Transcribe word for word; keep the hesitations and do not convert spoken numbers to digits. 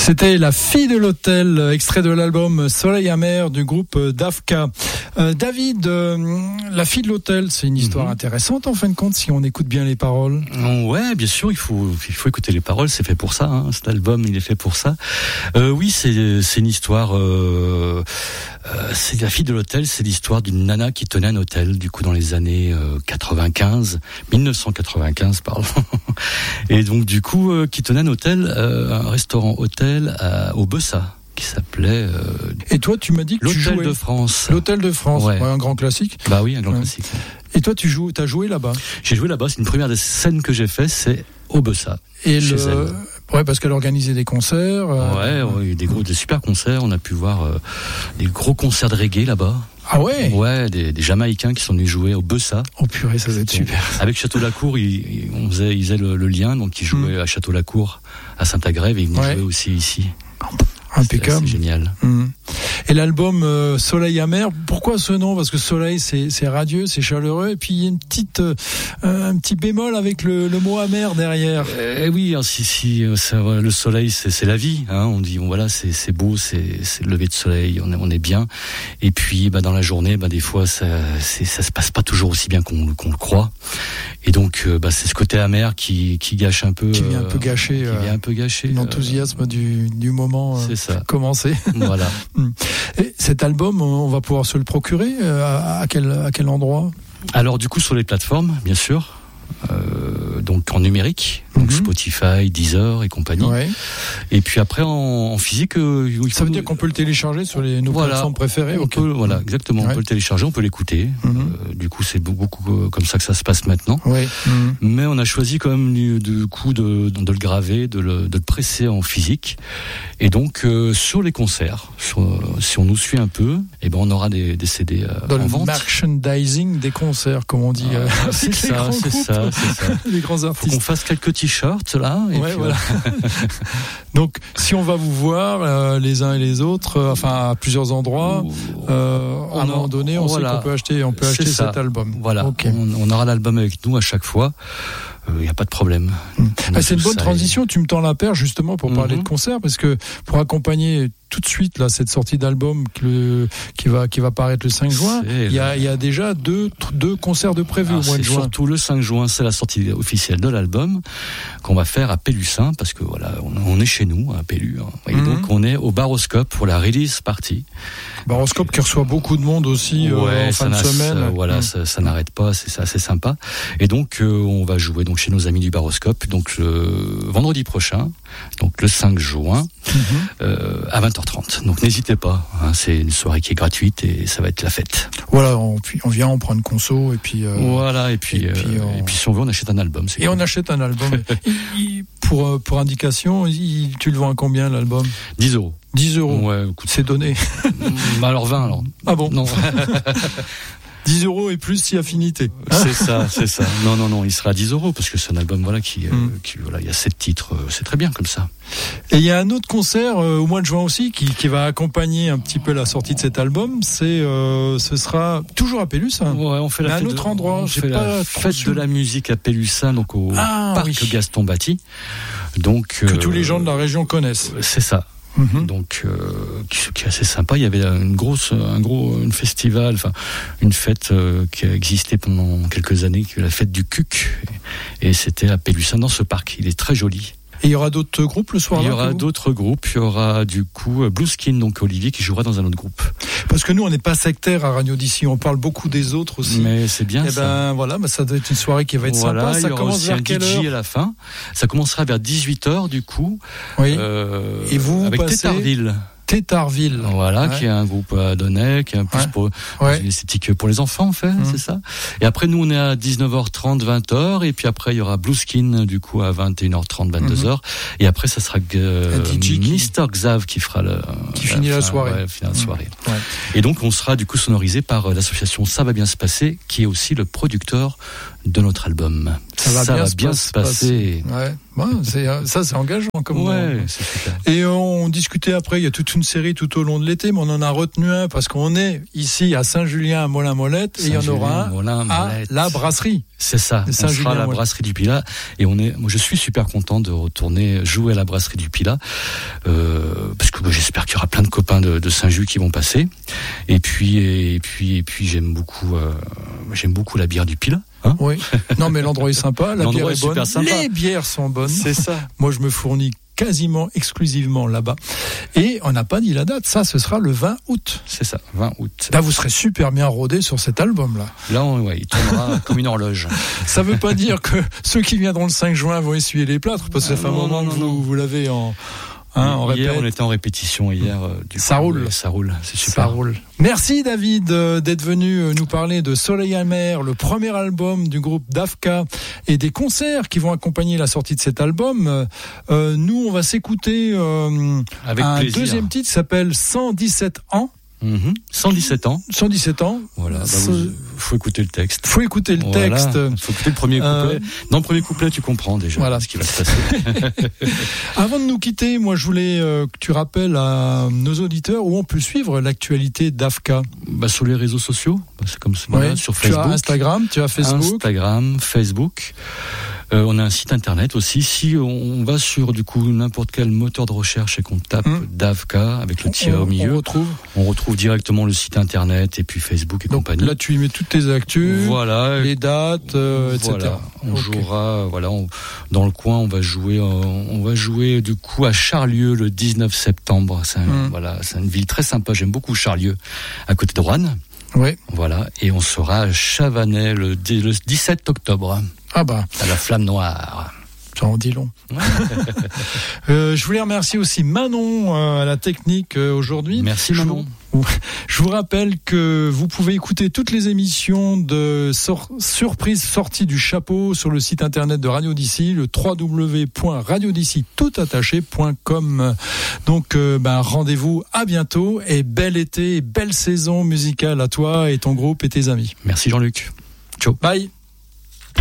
C'était La fille de l'hôtel, extrait de l'album Soleil amer du groupe Dafka. Euh, David, euh, La fille de l'hôtel, c'est une histoire mm-hmm. intéressante en fin de compte si on écoute bien les paroles. Ouais, bien sûr, il faut il faut écouter les paroles, c'est fait pour ça. Hein, cet album, il est fait pour ça. Euh, oui, c'est c'est une histoire. Euh, euh, c'est La fille de l'hôtel, c'est l'histoire d'une nana qui tenait un hôtel, du coup dans les années euh, quatre-vingt-quinze, dix-neuf cent quatre-vingt-quinze, pardon. Et donc du coup, euh, qui tenait un hôtel, euh, un restaurant hôtel à, au Bessa, qui s'appelait. Euh, Et toi, tu m'as dit que l'Hôtel tu jouais de France. L'Hôtel de France, ouais. Ouais, un grand classique. Bah oui, un grand ouais. classique. Et toi, tu joues, t'as joué là-bas? J'ai joué là-bas. C'est une première des scènes que j'ai fait, c'est au Bessa. Et chez le... elle. Ouais, parce qu'elle organisait des concerts. Euh... Ouais, ouais, des gros, des super concerts. On a pu voir euh, des gros concerts de reggae là-bas. Ah ouais? Ouais, des, des Jamaïcains qui sont venus jouer au Bessa. Oh purée, ça va être super. Avec Château-Lacour, ils, ils, on faisait, ils faisaient le, le lien, donc ils jouaient mmh. à Château-Lacour, à Saint-Agrève, et ils venaient ouais. jouer aussi ici. Impeccable. C'est génial. Mmh. Et l'album euh, Soleil amer, pourquoi ce nom? Parce que soleil, c'est, c'est radieux, c'est chaleureux, et puis il y a une petite, euh, un petit bémol avec le, le mot amer derrière. Eh oui, hein, si, si, ça, voilà, le soleil, c'est, c'est la vie. Hein, on dit, bon, voilà, c'est, c'est beau, c'est, c'est le lever de soleil, on est, on est bien. Et puis, bah, dans la journée, bah, des fois, ça, c'est, ça se passe pas toujours aussi bien qu'on, qu'on le croit. Et donc, euh, bah, c'est ce côté amer qui, qui gâche un peu, qui vient un peu gâcher, euh, qui vient un peu gâcher l'enthousiasme euh, du, du moment. C'est ça. Commencé. Voilà. Et cet album, on va pouvoir se le procurer à, à quel à quel endroit? Alors du coup sur les plateformes, bien sûr. Euh, donc en numérique, donc mm-hmm. Spotify, Deezer et compagnie. Ouais. Et puis après en, en physique, euh, il ça veut dire qu'on peut le télécharger sur les nos voilà. plateformes préférées. On okay. peut, voilà, exactement. Ouais. On peut le télécharger, on peut l'écouter. Mm-hmm. Euh, du coup, c'est beaucoup comme ça que ça se passe maintenant. Ouais. Mm-hmm. Mais on a choisi quand même du, du coup de, de le graver, de le, de le presser en physique. Et donc euh, sur les concerts, sur, si on nous suit un peu, et ben on aura des, des C D euh, Dans en le vente. Merchandising des concerts, comme on dit. Ah, euh, c'est ça, c'est ça. C'est ça. Les grands artistes. Faut qu'on fasse quelques t-shirts là. Et ouais, puis, voilà. Donc, si on va vous voir euh, les uns et les autres, euh, enfin à plusieurs endroits, euh, à un moment donné, on voilà. sait qu'on peut acheter, on peut acheter ça. cet album. Voilà. Okay. On, on aura l'album avec nous à chaque fois. Il n'y a pas de problème. Mmh. Ah, c'est une bonne transition. Et... Tu me tends la perche justement pour mmh. parler de concert, parce que pour accompagner tout de suite là cette sortie d'album le, qui va qui va paraître le cinq juin, il y a il y a déjà deux deux concerts de prévus au mois de juin. Surtout le cinq juin, c'est la sortie officielle de l'album qu'on va faire à Pélussin, parce que voilà, on, on est chez nous à Pélu. Hein. Et mmh. donc on est au Baroscope pour la release party. Baroscope qui reçoit beaucoup de monde aussi ouais, euh, en fin de semaine. Ça, voilà, mmh. ça, ça n'arrête pas, c'est, c'est assez sympa. Et donc euh, on va jouer donc chez nos amis du Baroscope, donc le vendredi prochain, donc le cinq juin, mmh. euh, à vingt heures trente. Donc n'hésitez pas, hein, c'est une soirée qui est gratuite et ça va être la fête. Voilà, on, on vient, on prend une conso et puis. Euh, voilà, et puis, et puis, euh, on... et puis si on veut, on achète un album. C'est et cool. on achète un album. il, il, pour pour indication, il, tu le vends à combien l'album? dix euros. dix euros. Ouais, écoute, c'est donné. Bah alors vingt alors. Ah bon? Non. dix euros et plus si affinité. C'est ça, c'est ça. Non, non, non, il sera à dix euros parce que c'est un album, voilà, qui, mm. euh, qui voilà, il y a sept titres, euh, c'est très bien comme ça. Et il y a un autre concert euh, au mois de juin aussi qui, qui va accompagner un petit peu la sortie de cet album. C'est, euh, ce sera toujours à Pélussin. Ouais, on fait la à fête un autre de, endroit. On fait la fête de la musique à Pélussin, donc au ah, parc oui. Gaston Batti. Donc que euh, tous les gens de la région connaissent. C'est ça. Mm-hmm. Donc, euh, qui, qui est assez sympa. Il y avait une grosse, un gros, une festival, enfin, une fête euh, qui a existé pendant quelques années, qui est la fête du Cuc, et, et c'était à Pélussin dans ce parc. Il est très joli. Et il y aura d'autres groupes le soir-là? Il y aura d'autres groupes. Il y aura du coup Blueskin, donc Olivier, qui jouera dans un autre groupe. Parce que nous, on n'est pas sectaire à Radio d'ici. On parle beaucoup des autres aussi. Mais c'est bien et ça. Ben voilà, ben ça doit être une soirée qui va être voilà, sympa. Ça il y aura commence aussi vers un quelle D J heure? à la fin. Ça commencera vers dix-huit heures du coup. Oui. Euh, et vous avec passez... Tétarville. Tétarville. Voilà, ouais. qui est un groupe à Donnay, qui est un plus ouais. pour ouais. une esthétique pour les enfants, en fait, mmh. c'est ça. Et après, nous, on est à dix-neuf heures trente, vingt heures, et puis après, il y aura Blueskin, du coup, à vingt et une heures trente, vingt-deux heures, mmh. et après, ça sera euh, Mister Xav qui fera le... Qui finit la, la soirée. Ouais, finit la mmh. soirée. Ouais. Et donc, on sera, du coup, sonorisé par l'association Ça va bien se passer, qui est aussi le producteur de notre album. Ça va ça bien, va se, bien passe, se passer. passer. Ouais. Bon, c'est, ça, c'est engageant comme ouais, c'est super. Et on discutait après, il y a toute une série tout au long de l'été, mais on en a retenu un parce qu'on est ici à Saint-Julien, à Molin-Molette, et il y en aura un à la brasserie. C'est ça, on sera à la brasserie du Pilat, et on est, moi je suis super content de retourner jouer à la brasserie du Pilat, euh, parce que bah, j'espère qu'il y aura plein de copains de, de Saint-Just qui vont passer, et puis, et puis, et puis j'aime beaucoup, euh, j'aime beaucoup la bière du Pilat. Hein oui. Non, mais l'endroit est sympa, la bière est, est bonne, sympa. Les bières sont bonnes. C'est ça. Moi, je me fournis quasiment exclusivement là-bas. Et on n'a pas dit la date. Ça, ce sera le vingt août. C'est ça, vingt août. Là, vous serez super bien rodé sur cet album-là. Là, on, ouais, il tournera comme une horloge. Ça veut pas dire que ceux qui viendront le cinq juin vont essuyer les plâtres, parce que ça fait un moment que vous, vous l'avez en... Hein, hier, on était en répétition hier. Euh, du ça coup, roule. Ça roule, c'est super. Ça roule. Merci David euh, d'être venu euh, nous parler de Soleil Amer, le premier album du groupe Dafka, et des concerts qui vont accompagner la sortie de cet album. Euh, nous, on va s'écouter euh, Avec un plaisir. deuxième titre qui s'appelle cent dix-sept ans. Mmh. cent dix-sept ans. cent dix-sept ans. Voilà. Bah vous, faut écouter le texte. Faut écouter le voilà. texte. Faut écouter le premier couplet. Euh... Dans le premier couplet, tu comprends déjà voilà. ce qui va se passer. Avant de nous quitter, moi, je voulais euh, que tu rappelles à nos auditeurs où on peut suivre l'actualité d'Afka. Bah, sur les réseaux sociaux. C'est comme ça. Ouais. Voilà, sur Facebook. Tu as Instagram, tu as Facebook. Instagram, Facebook. Euh, on a un site internet aussi. Si on va sur du coup n'importe quel moteur de recherche et qu'on tape mmh. Dafka avec le tiret au milieu, on retrouve. on retrouve directement le site internet et puis Facebook et donc, compagnie. Là, tu y mets toutes tes actus, voilà, les dates, euh, voilà. et cetera. On okay. jouera, voilà, on, dans le coin, on va jouer, euh, on va jouer du coup à Charlieu le dix-neuf septembre. C'est un, mmh. voilà, c'est une ville très sympa. J'aime beaucoup Charlieu, à côté de Roanne. Oui. Voilà, et on sera à Chavanais le, le dix-sept octobre. Ah bah. À la Flamme Noire. Ça en dit long. euh, je voulais remercier aussi Manon euh, à la technique euh, aujourd'hui. Merci Manon. Je vous, je vous rappelle que vous pouvez écouter toutes les émissions de sor- surprise sortie du chapeau sur le site internet de Radio D'ici, le w w w point radio d'ici tout attaché point com. Donc euh, ben, rendez-vous à bientôt et bel été et belle saison musicale à toi et ton groupe et tes amis. Merci Jean-Luc. Ciao. Bye.